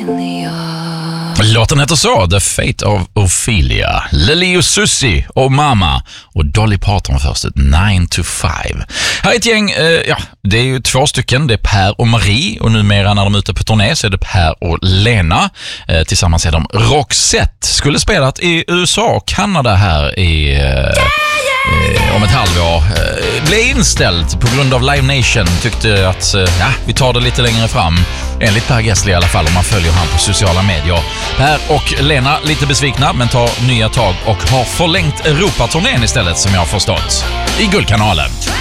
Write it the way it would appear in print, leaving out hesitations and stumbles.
Låten heter så, The Fate of Ophelia. Lili och Susie och Mama och Dolly Parton först, 9 to 5. Här är ett gäng, det är ju 2 stycken, det är Per och Marie, och numera när de är ute på turné så är det Per och Lena. Tillsammans är de Roxette. Skulle spelat i USA och Kanada här om ett halvår. Blev inställt på grund av Live Nation. Tyckte att vi tar det lite längre fram. Enligt Per Gessle i alla fall, om man följer han på sociala medier. Per och Lena lite besvikna, men tar nya tag och har förlängt Europaturnén istället, som jag har förstått, i Guldkanalen.